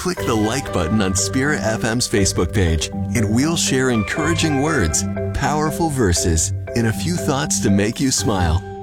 click the like button on Spirit FM's Facebook page, and we'll share encouraging words, powerful verses, and a few thoughts to make you smile.